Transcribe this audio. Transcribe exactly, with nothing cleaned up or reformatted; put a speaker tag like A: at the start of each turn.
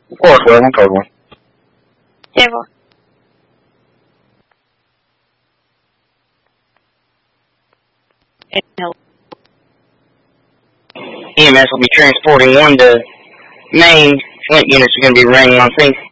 A: Of course, well, I'm code one.
B: Table.
A: E M S will be transporting one to main. Flint units are going to be running on sync.